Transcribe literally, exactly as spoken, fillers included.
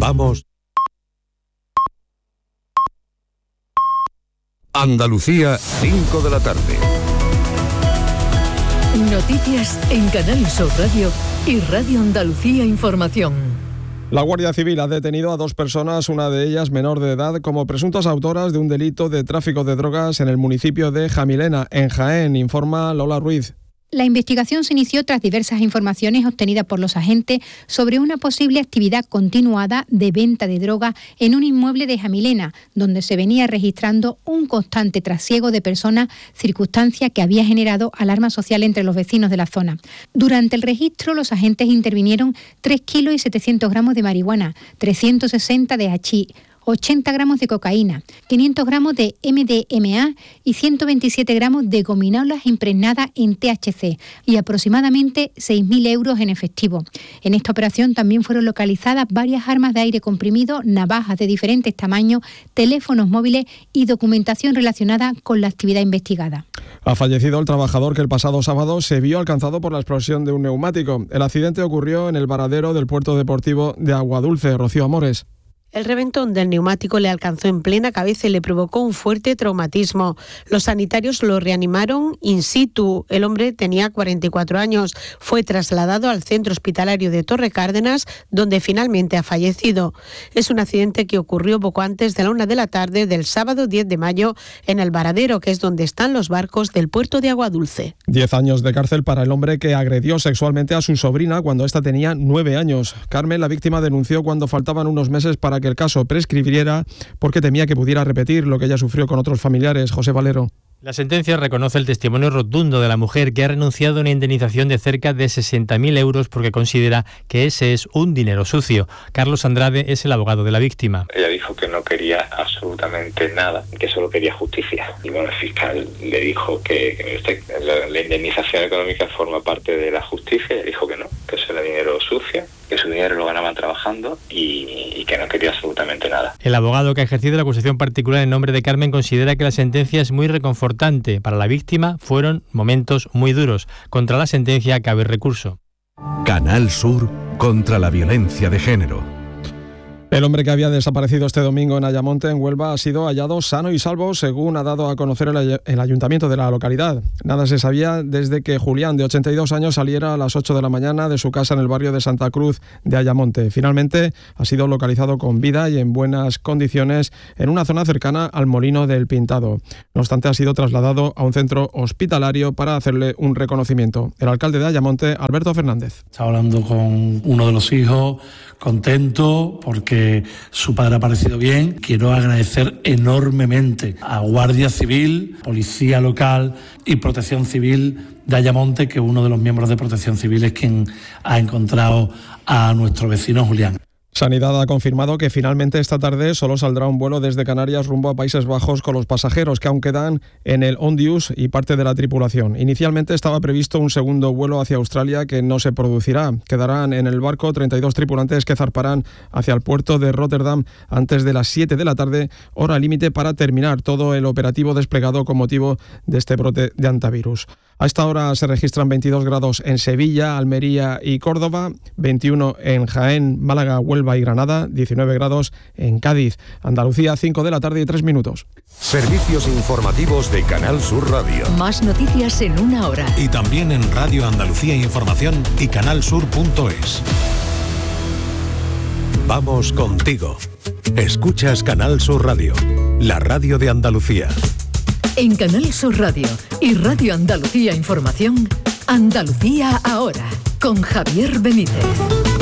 Vamos. Andalucía, cinco de la tarde. Noticias en Canal Sur Radio y Radio Andalucía Información. La Guardia Civil ha detenido a dos personas, una de ellas menor de edad, como presuntas autoras de un delito de tráfico de drogas en el municipio de Jamilena, en Jaén, informa Lola Ruiz. La investigación se inició tras diversas informaciones obtenidas por los agentes sobre una posible actividad continuada de venta de droga en un inmueble de Jamilena, donde se venía registrando un constante trasiego de personas, circunstancia que había generado alarma social entre los vecinos de la zona. Durante el registro, los agentes intervinieron tres kilos y setecientos gramos de marihuana, trescientos sesenta de hachís, ochenta gramos de cocaína, quinientos gramos de eme de eme a y ciento veintisiete gramos de gominolas impregnadas en te hache ce y aproximadamente seis mil euros en efectivo. En esta operación también fueron localizadas varias armas de aire comprimido, navajas de diferentes tamaños, teléfonos móviles y documentación relacionada con la actividad investigada. Ha fallecido el trabajador que el pasado sábado se vio alcanzado por la explosión de un neumático. El accidente ocurrió en el varadero del puerto deportivo de Aguadulce. Rocío Amores. El reventón del neumático le alcanzó en plena cabeza y le provocó un fuerte traumatismo. Los sanitarios lo reanimaron in situ. El hombre tenía cuarenta y cuatro años. Fue trasladado al centro hospitalario de Torre Cárdenas, donde finalmente ha fallecido. Es un accidente que ocurrió poco antes de la una de la tarde del sábado diez de mayo en el varadero, que es donde están los barcos del puerto de Aguadulce. Diez años de cárcel para el hombre que agredió sexualmente a su sobrina cuando ésta tenía nueve años. Carmen, la víctima, denunció cuando faltaban unos meses para que el caso prescribiera porque temía que pudiera repetir lo que ella sufrió con otros familiares. José Valero. La sentencia reconoce el testimonio rotundo de la mujer, que ha renunciado a una indemnización de cerca de sesenta mil euros porque considera que ese es un dinero sucio. Carlos Andrade es el abogado de la víctima. Ella dijo que no quería absolutamente nada, que solo quería justicia. Y bueno, el fiscal le dijo que, que este, la, la indemnización económica forma parte de la justicia. Ella dijo que no, que eso era dinero sucio, que su dinero lo ganaban trabajando y, y que no quería absolutamente nada. El abogado que ha ejercido la acusación particular en nombre de Carmen considera que la sentencia es muy reconfortante. Para la víctima fueron momentos muy duros. Contra la sentencia cabe recurso. Canal Sur contra la violencia de género. El hombre que había desaparecido este domingo en Ayamonte, en Huelva, ha sido hallado sano y salvo, según ha dado a conocer el, ay- el ayuntamiento de la localidad. Nada se sabía desde que Julián, de ochenta y dos años, saliera a las ocho de la mañana de su casa en el barrio de Santa Cruz de Ayamonte. Finalmente ha sido localizado con vida y en buenas condiciones en una zona cercana al Molino del Pintado. No obstante, ha sido trasladado a un centro hospitalario para hacerle un reconocimiento. El alcalde de Ayamonte, Alberto Fernández. Estaba hablando con uno de los hijos, contento porque su padre ha aparecido bien. Quiero agradecer enormemente a Guardia Civil, Policía Local y Protección Civil de Ayamonte, que uno de los miembros de Protección Civil es quien ha encontrado a nuestro vecino Julián. Sanidad ha confirmado que finalmente esta tarde solo saldrá un vuelo desde Canarias rumbo a Países Bajos con los pasajeros que aún quedan en el Ondius y parte de la tripulación. Inicialmente estaba previsto un segundo vuelo hacia Australia que no se producirá. Quedarán en el barco treinta y dos tripulantes que zarparán hacia el puerto de Rotterdam antes de las siete de la tarde, hora límite para terminar todo el operativo desplegado con motivo de este brote de hantavirus. A esta hora se registran veintidós grados en Sevilla, Almería y Córdoba, veintiuno en Jaén, Málaga, Huelva y Granada, diecinueve grados en Cádiz. Andalucía, cinco de la tarde y tres minutos. Servicios informativos de Canal Sur Radio. Más noticias en una hora. Y también en Radio Andalucía Información y canalsur punto es. Vamos contigo. Escuchas Canal Sur Radio, la radio de Andalucía. En Canal Sur Radio y Radio Andalucía Información, Andalucía ahora, con Javier Benítez.